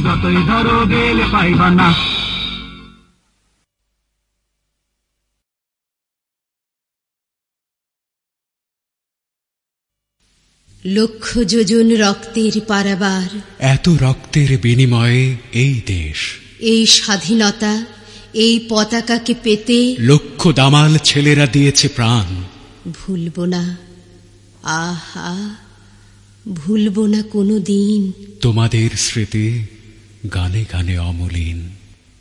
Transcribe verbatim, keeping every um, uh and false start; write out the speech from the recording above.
যতই ধরো গেলে পাইবা না। লক্ষ যোজন রক্তের পারাবার, এত রক্তের বিনিময়ে এই দেশ, এই স্বাধীনতা, এই পতাকাকে পেতে লক্ষ দামাল ছেলেরা দিয়েছে প্রাণ। ভুলব না, আহা ভুলব না কোনো দিন তোমাদের স্মৃতি গানে গানে অমলিন।